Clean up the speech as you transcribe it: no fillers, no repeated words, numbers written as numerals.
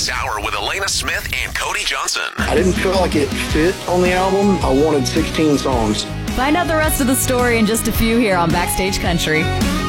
this hour with Elena Smith and Cody Johnson. I didn't feel like it fit on the album. I wanted 16 songs. Find out the rest of the story in just a few here on Backstage Country.